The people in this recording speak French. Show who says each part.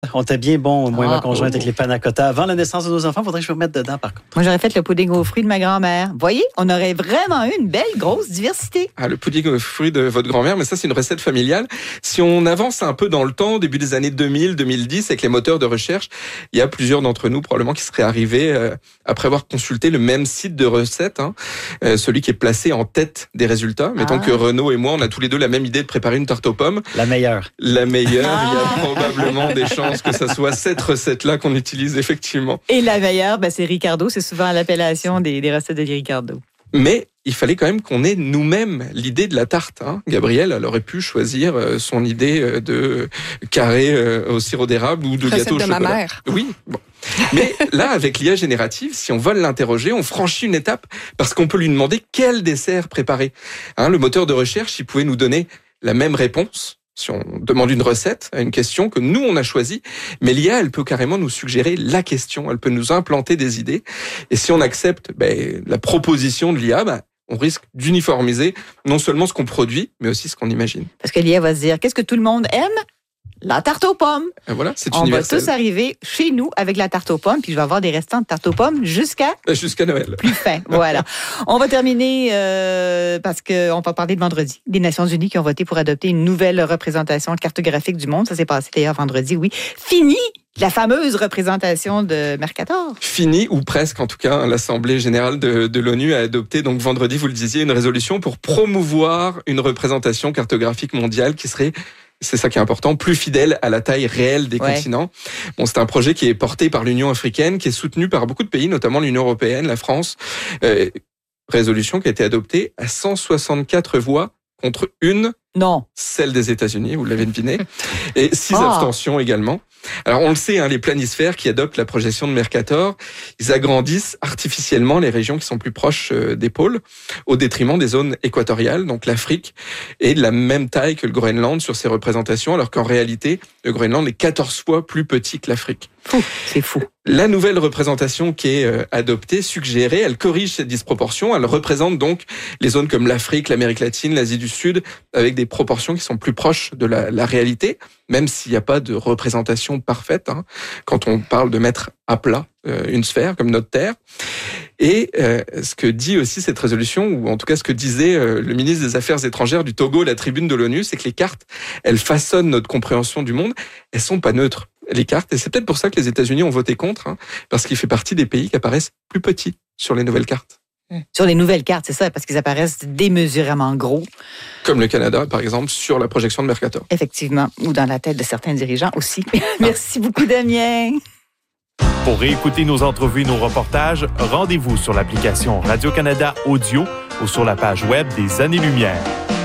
Speaker 1: On était bien bon, moi et ma conjointe, avec les panna cotta. Avant la naissance de nos enfants, il faudrait que je me remette dedans, par contre.
Speaker 2: Moi, j'aurais fait le pudding aux fruits de ma grand-mère. Vous voyez, on aurait vraiment eu une belle, grosse diversité.
Speaker 3: Ah, le pudding aux fruits de votre grand-mère, mais ça, c'est une recette familiale. Si on avance un peu dans le temps, au début des années 2000, 2010, avec les moteurs de recherche, il y a plusieurs d'entre nous, probablement, qui seraient arrivés après avoir consulté le même site de recette, celui qui est placé en tête des résultats. Mettons que Renaud et moi, on a tous les deux la même idée de préparer une tarte aux pommes.
Speaker 1: La meilleure.
Speaker 3: La meilleure. Il y a probablement des chances que ça soit cette recette-là qu'on utilise effectivement.
Speaker 2: Et la meilleure, c'est Ricardo. C'est souvent l'appellation des recettes de Ricardo.
Speaker 3: Mais il fallait quand même qu'on ait nous-mêmes l'idée de la tarte. Gabrielle, elle aurait pu choisir son idée de carré au sirop d'érable ou de gâteau au chocolat.
Speaker 4: De ma mère.
Speaker 3: Oui, bon. Mais là, avec l'IA générative, si on va l'interroger, on franchit une étape parce qu'on peut lui demander quel dessert préparer. Le moteur de recherche, il pouvait nous donner la même réponse. Si on demande une recette à une question que nous, on a choisie, mais l'IA, elle peut carrément nous suggérer la question, elle peut nous implanter des idées. Et si on accepte la proposition de l'IA, on risque d'uniformiser non seulement ce qu'on produit, mais aussi ce qu'on imagine.
Speaker 2: Parce que l'IA va se dire, qu'est-ce que tout le monde aime? La tarte aux pommes.
Speaker 3: Et voilà, c'est
Speaker 2: on
Speaker 3: universel.
Speaker 2: Va tous arriver chez nous avec la tarte aux pommes, puis je vais avoir des restants de tarte aux pommes jusqu'à
Speaker 3: Noël.
Speaker 2: Plus fin, voilà. On va terminer parce qu'on va parler de vendredi. Des Nations Unies qui ont voté pour adopter une nouvelle représentation cartographique du monde. Ça s'est passé d'ailleurs vendredi, oui. Fini la fameuse représentation de Mercator.
Speaker 3: Fini, ou presque en tout cas, l'Assemblée générale de l'ONU a adopté, donc vendredi, vous le disiez, une résolution pour promouvoir une représentation cartographique mondiale qui serait, c'est ça qui est important, plus fidèle à la taille réelle des continents. Bon, c'est un projet qui est porté par l'Union africaine, qui est soutenu par beaucoup de pays, notamment l'Union européenne, la France. Résolution qui a été adoptée à 164 voix contre une.
Speaker 2: Non.
Speaker 3: Celle des États-Unis, vous l'avez deviné. Et 6 abstentions également. Alors, on le sait, les planisphères qui adoptent la projection de Mercator, ils agrandissent artificiellement les régions qui sont plus proches des pôles, au détriment des zones équatoriales. Donc, l'Afrique est de la même taille que le Groenland sur ces représentations, alors qu'en réalité, le Groenland est 14 fois plus petit que l'Afrique.
Speaker 2: C'est fou.
Speaker 3: La nouvelle représentation qui est adoptée, suggérée, elle corrige cette disproportion. Elle représente donc les zones comme l'Afrique, l'Amérique latine, l'Asie du Sud, avec des proportions qui sont plus proches de la réalité, même s'il n'y a pas de représentation parfaite, quand on parle de mettre à plat une sphère comme notre Terre. Et ce que dit aussi cette résolution, ou en tout cas ce que disait le ministre des Affaires étrangères du Togo, la tribune de l'ONU, c'est que les cartes, elles façonnent notre compréhension du monde, elles sont pas neutres, les cartes. Et c'est peut-être pour ça que les États-Unis ont voté contre, parce qu'il fait partie des pays qui apparaissent plus petits sur les nouvelles cartes.
Speaker 2: Sur les nouvelles cartes, c'est ça, parce qu'ils apparaissent démesurément gros.
Speaker 3: Comme le Canada, par exemple, sur la projection de Mercator.
Speaker 2: Effectivement, ou dans la tête de certains dirigeants aussi. Merci beaucoup, Damien.
Speaker 5: Pour réécouter nos entrevues et nos reportages, rendez-vous sur l'application Radio-Canada Audio ou sur la page web des Années-Lumière.